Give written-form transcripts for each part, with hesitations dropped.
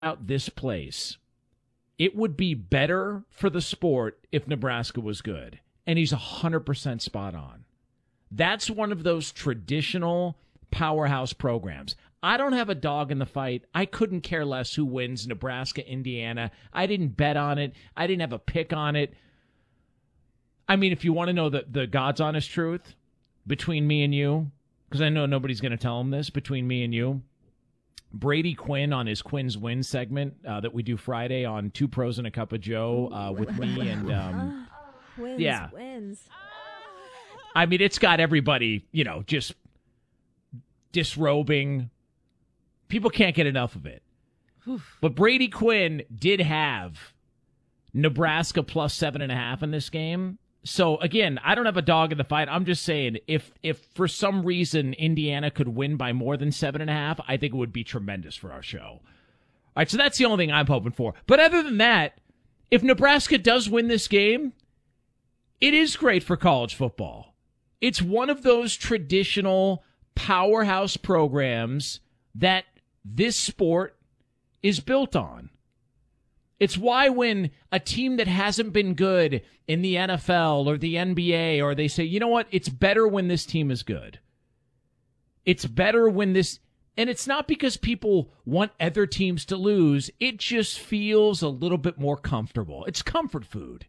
out this place, it would be better for the sport if Nebraska was good. And he's 100% spot on. That's one of those traditional powerhouse programs. I don't have a dog in the fight. I couldn't care less who wins Nebraska, Indiana. I didn't bet on it. I didn't have a pick on it. I mean, if you want to know the God's honest truth between me and you, because I know nobody's going to tell him this, between me and you, Brady Quinn on his Quinn's Win segment that we do Friday on Two Pros and a Cup of Joe with me and Wins. I mean, it's got everybody, just disrobing. People can't get enough of it. But Brady Quinn did have Nebraska plus 7.5 in this game. So, again, I don't have a dog in the fight. I'm just saying if for some reason Indiana could win by more than 7.5, I think it would be tremendous for our show. All right, so that's the only thing I'm hoping for. But other than that, if Nebraska does win this game, it is great for college football. It's one of those traditional powerhouse programs that this sport is built on. It's why when a team that hasn't been good in the NFL or the NBA, or they say, you know what, it's better when this team is good. It's better when this, and it's not because people want other teams to lose. It just feels a little bit more comfortable. It's comfort food.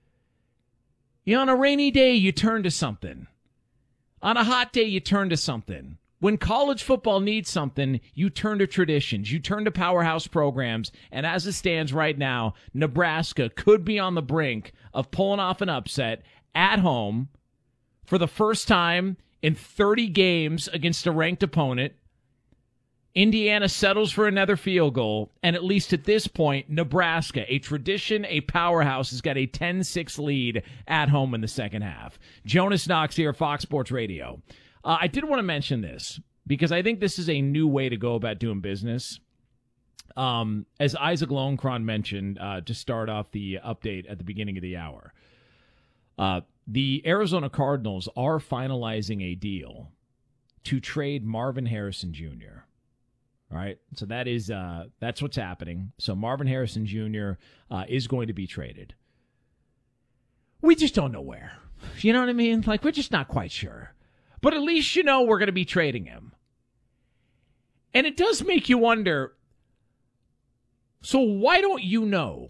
On a rainy day, you turn to something. On a hot day, you turn to something. When college football needs something, you turn to traditions. You turn to powerhouse programs. And as it stands right now, Nebraska could be on the brink of pulling off an upset at home for the first time in 30 games against a ranked opponent. Indiana settles for another field goal. And at least at this point, Nebraska, a tradition, a powerhouse, has got a 10-6 lead at home in the second half. Jonas Knox here, Fox Sports Radio. I did want to mention this because I think this is a new way to go about doing business. As Isaac Lowenkron mentioned to start off the update at the beginning of the hour, the Arizona Cardinals are finalizing a deal to trade Marvin Harrison Jr. All right, so that's what's happening. So Marvin Harrison Jr. Is going to be traded. We just don't know where. You know what I mean? Like, we're just not quite sure. But at least we're going to be trading him. And it does make you wonder, so why don't you know?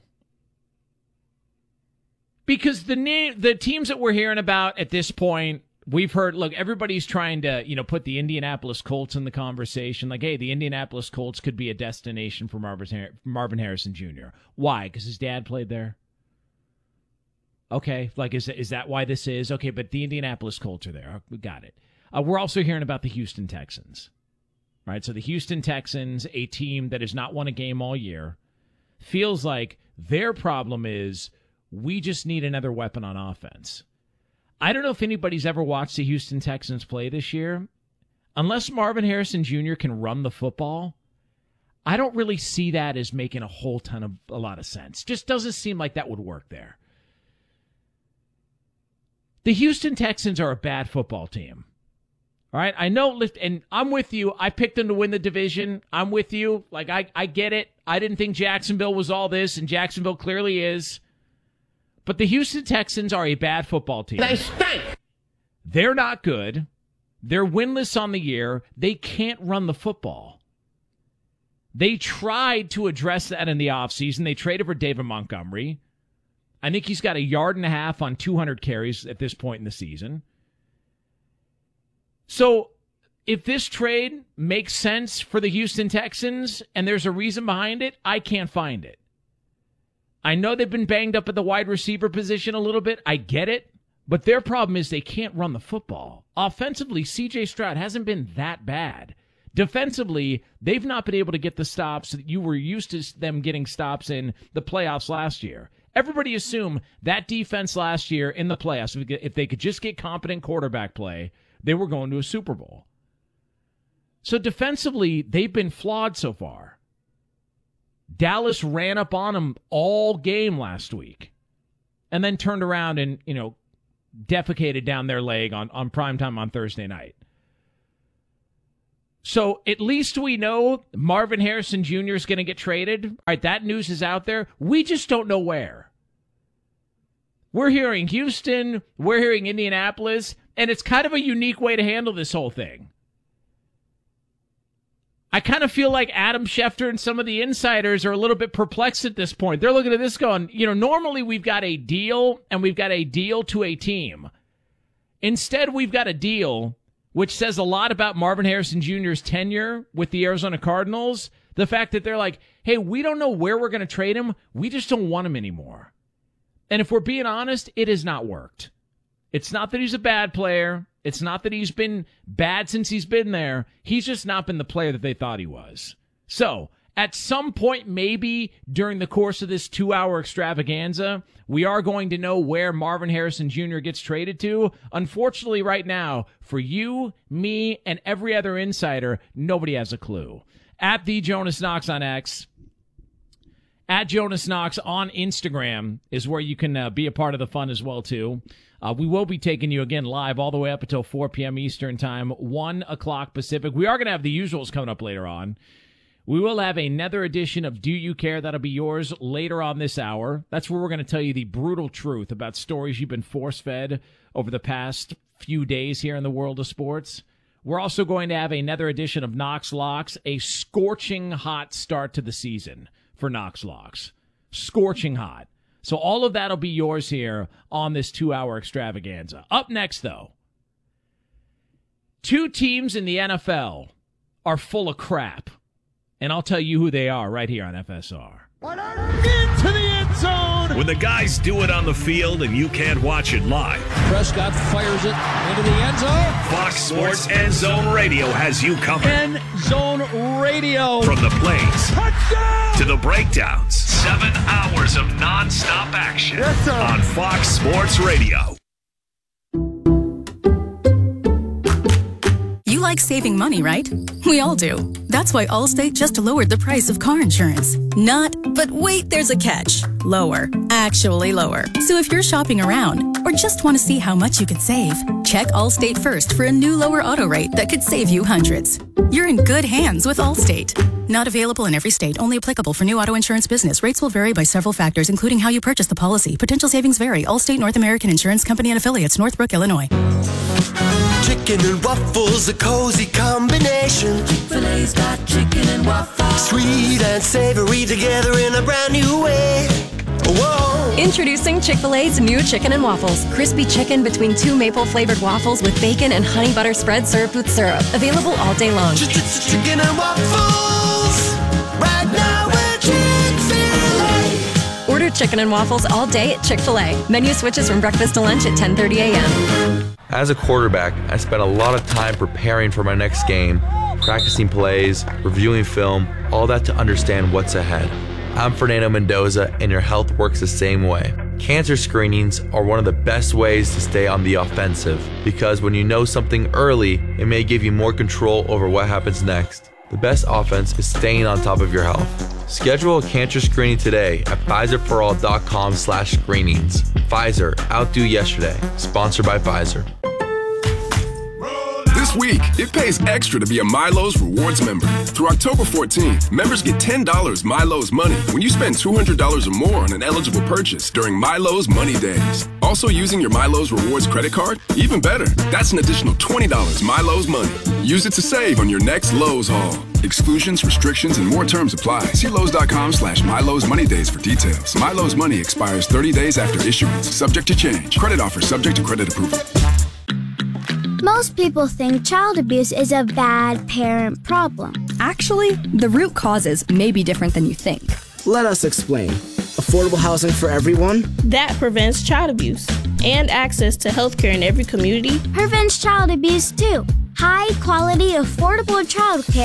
Because the teams that we're hearing about at this point, we've heard, look, everybody's trying to, put the Indianapolis Colts in the conversation. Like, hey, the Indianapolis Colts could be a destination for Marvin Harrison Jr. Why? Because his dad played there? Okay, like, is that why this is? Okay, but the Indianapolis Colts are there. We got it. We're also hearing about the Houston Texans, right? So the Houston Texans, a team that has not won a game all year, feels like their problem is we just need another weapon on offense. I don't know if anybody's ever watched the Houston Texans play this year. Unless Marvin Harrison Jr. can run the football, I don't really see that as making a lot of sense. Just doesn't seem like that would work there. The Houston Texans are a bad football team. All right, I know, and I'm with you. I picked them to win the division. I'm with you. Like, I get it. I didn't think Jacksonville was all this, and Jacksonville clearly is. But the Houston Texans are a bad football team. They stink. They're not good. They're winless on the year. They can't run the football. They tried to address that in the offseason. They traded for David Montgomery. I think he's got 1.5 yards on 200 carries at this point in the season. So if this trade makes sense for the Houston Texans and there's a reason behind it, I can't find it. I know they've been banged up at the wide receiver position a little bit. I get it. But their problem is they can't run the football. Offensively, C.J. Stroud hasn't been that bad. Defensively, they've not been able to get the stops that you were used to them getting stops in the playoffs last year. Everybody assumed that defense last year in the playoffs, if they could just get competent quarterback play, they were going to a Super Bowl. So defensively, they've been flawed so far. Dallas ran up on them all game last week and then turned around and, defecated down their leg on primetime on Thursday night. So at least we know Marvin Harrison Jr. is going to get traded. All right, that news is out there. We just don't know where. We're hearing Houston, we're hearing Indianapolis, and it's kind of a unique way to handle this whole thing. I kind of feel like Adam Schefter and some of the insiders are a little bit perplexed at this point. They're looking at this going, normally we've got a deal, and we've got a deal to a team. Instead, we've got a deal which says a lot about Marvin Harrison Jr.'s tenure with the Arizona Cardinals. The fact that they're like, hey, we don't know where we're going to trade him. We just don't want him anymore. And if we're being honest, it has not worked. It's not that he's a bad player. It's not that he's been bad since he's been there. He's just not been the player that they thought he was. So, at some point, maybe during the course of this 2-hour extravaganza, we are going to know where Marvin Harrison Jr. gets traded to. Unfortunately, right now, for you, me, and every other insider, nobody has a clue. At the Jonas Knox on X, at Jonas Knox on Instagram is where you can be a part of the fun as well, too. We will be taking you again live all the way up until 4 p.m. Eastern Time, 1 o'clock Pacific. We are going to have the usuals coming up later on. We will have another edition of Do You Care? That'll be yours later on this hour. That's where we're going to tell you the brutal truth about stories you've been force-fed over the past few days here in the world of sports. We're also going to have another edition of Knox Locks, a scorching hot start to the season for Knox Locks. Scorching hot. So all of that will be yours here on this 2-hour extravaganza. Up next, though, 2 teams in the NFL are full of crap. And I'll tell you who they are right here on FSR. Into the end zone! When the guys do it on the field and you can't watch it live. Prescott fires it into the end zone. Fox Sports End Zone Radio has you covered. End Zone Radio. From the plays Touchdown! to the breakdowns. 7 hours of nonstop action. Yes, sir. On Fox Sports Radio. You like saving money, right? We all do. That's why Allstate just lowered the price of car insurance. Not, but wait, there's a catch. Lower. Actually lower. So if you're shopping around or just want to see how much you could save, check Allstate first for a new lower auto rate that could save you hundreds. You're in good hands with Allstate. Not available in every state. Only applicable for new auto insurance business. Rates will vary by several factors, including how you purchase the policy. Potential savings vary. Allstate North American Insurance Company and Affiliates, Northbrook, Illinois. Chicken and waffles, a cozy combination. Chick-fil-A's got chicken and waffles. Sweet and savory together in a brand new way. Whoa! Introducing Chick-fil-A's new chicken and waffles. Crispy chicken between 2 maple-flavored waffles with bacon and honey butter spread served with syrup. Available all day long. Chicken and waffles. Right now we're Chick-fil-A. Order chicken and waffles all day at Chick-fil-A. Menu switches from breakfast to lunch at 10:30 a.m. As a quarterback, I spent a lot of time preparing for my next game, practicing plays, reviewing film, all that to understand what's ahead. I'm Fernando Mendoza, and your health works the same way. Cancer screenings are one of the best ways to stay on the offensive, because when you know something early, it may give you more control over what happens next. The best offense is staying on top of your health. Schedule a cancer screening today at PfizerForAll.com/screenings. Pfizer, outdo yesterday. Sponsored by Pfizer. This week, it pays extra to be a Milo's Rewards member. Through October 14th, members get $10 Milo's Money when you spend $200 or more on an eligible purchase during Milo's Money Days. Also using your Milo's Rewards credit card? Even better, that's an additional $20 Milo's Money. Use it to save on your next Lowe's haul. Exclusions, restrictions, and more terms apply. See Lowe's.com/Milo's Money Days for details. Milo's Money expires 30 days after issuance. Subject to change. Credit offer subject to credit approval. Most people think child abuse is a bad parent problem. Actually, the root causes may be different than you think. Let us explain. Affordable housing for everyone? That prevents child abuse. And access to healthcare in every community prevents child abuse too. High quality, affordable childcare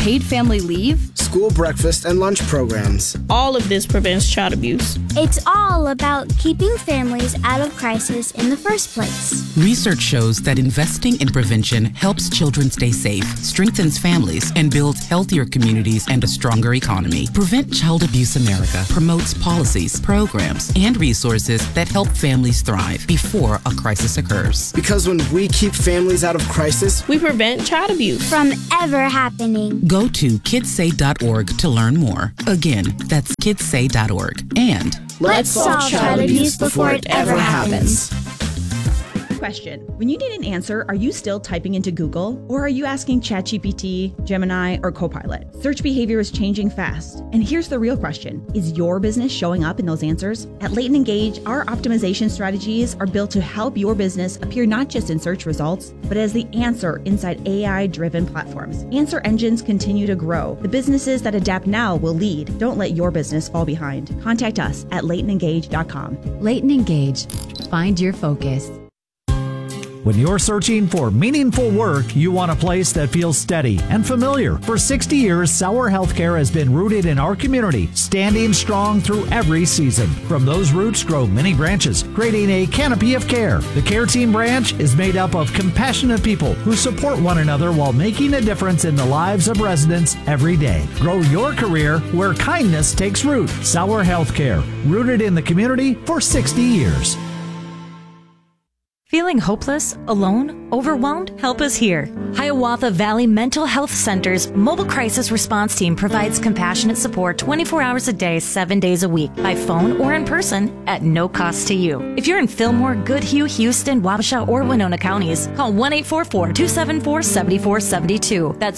paid family leave, school breakfast and lunch programs. All of this prevents child abuse. It's all about keeping families out of crisis in the first place. Research shows that investing in prevention helps children stay safe, strengthens families, and builds healthier communities and a stronger economy. Prevent Child Abuse America promotes policies, programs, and resources that help families thrive before a crisis occurs. Because when we keep families out of crisis, we prevent child abuse from ever happening. Go to kidssay.org to learn more. Again, that's kidssay.org. And let's solve child abuse before it ever happens. Question. When you need an answer, are you still typing into Google? Or are you asking ChatGPT, Gemini, or Copilot? Search behavior is changing fast. And here's the real question. Is your business showing up in those answers? At Leighton Engage, our optimization strategies are built to help your business appear not just in search results, but as the answer inside AI-driven platforms. Answer engines continue to grow. The businesses that adapt now will lead. Don't let your business fall behind. Contact us at LeightonEngage.com. Leighton Engage. Find your focus. When you're searching for meaningful work, you want a place that feels steady and familiar. For 60 years, Sauer Healthcare has been rooted in our community, standing strong through every season. From those roots grow many branches, creating a canopy of care. The Care Team branch is made up of compassionate people who support one another while making a difference in the lives of residents every day. Grow your career where kindness takes root. Sauer Healthcare, rooted in the community for 60 years. Feeling hopeless, alone, overwhelmed? Help us here. Hiawatha Valley Mental Health Center's mobile crisis response team provides compassionate support 24 hours a day, 7 days a week, by phone or in person at no cost to you. If you're in Fillmore, Goodhue, Houston, Wabasha, or Winona counties, call 1-844-274-7472. That's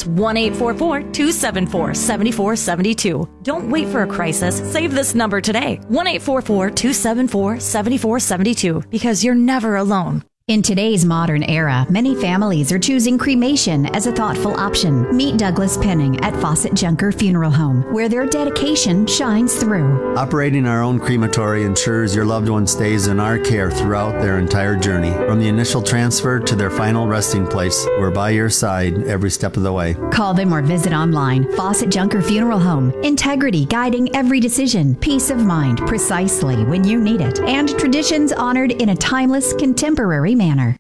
1-844-274-7472. Don't wait for a crisis. Save this number today. 1-844-274-7472, because you're never alone. In today's modern era, many families are choosing cremation as a thoughtful option. Meet Douglas Penning at Fawcett Junker Funeral Home, where their dedication shines through. Operating our own crematory ensures your loved one stays in our care throughout their entire journey. From the initial transfer to their final resting place, we're by your side every step of the way. Call them or visit online. Fawcett Junker Funeral Home. Integrity guiding every decision. Peace of mind precisely when you need it. And traditions honored in a timeless, contemporary manner.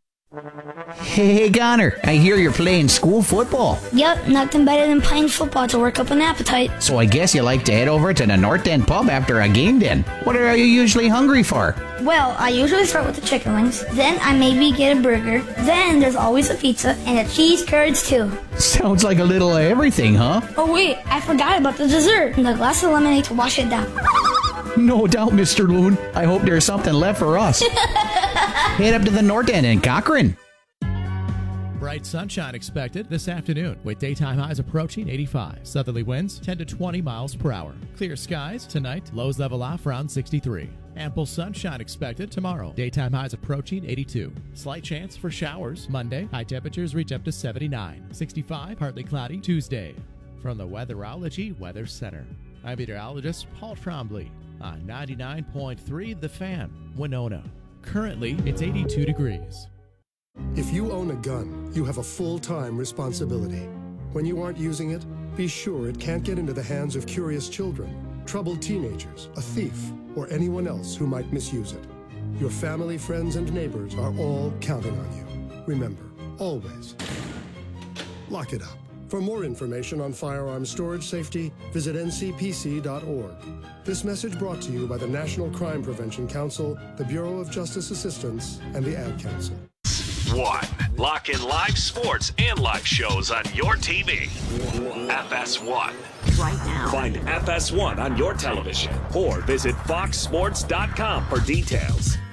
Hey, Connor, I hear you're playing school football. Yep, nothing better than playing football to work up an appetite. So I guess you like to head over to the North End pub after a game then. What are you usually hungry for? Well, I usually start with the chicken wings, then I maybe get a burger, then there's always a pizza, and a cheese curds too. Sounds like a little of everything, huh? Oh wait, I forgot about the dessert, and a glass of lemonade to wash it down. No doubt, Mr. Loon. I hope there's something left for us. Head up to the North End in Cochrane. Bright sunshine expected this afternoon with daytime highs approaching 85. Southerly winds 10 to 20 miles per hour. Clear skies tonight. Lows level off around 63. Ample sunshine expected tomorrow. Daytime highs approaching 82. Slight chance for showers Monday. High temperatures reach up to 79. 65. Partly cloudy Tuesday. From the Weatherology Weather Center, I'm meteorologist Paul Trombley on 99.3 The Fan, Winona. Currently, it's 82 degrees. If you own a gun, you have a full-time responsibility. When you aren't using it, be sure it can't get into the hands of curious children, troubled teenagers, a thief, or anyone else who might misuse it. Your family, friends, and neighbors are all counting on you. Remember, always lock it up. For more information on firearms storage safety, visit ncpc.org. This message brought to you by the National Crime Prevention Council, the Bureau of Justice Assistance, and the Ad Council. Lock in live sports and live shows on your TV. FS1. Right now. Find FS1 on your television or visit foxsports.com for details.